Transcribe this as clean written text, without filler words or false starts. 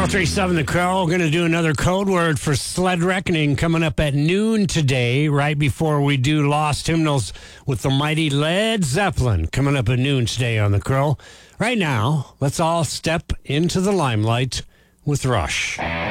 1037 The Crow. We're going to do another code word for Sled Reckoning coming up at noon today, right before we do Lost Hymnals with the mighty Led Zeppelin coming up at noon today on The Crow. Right now, let's all step into the limelight with Rush.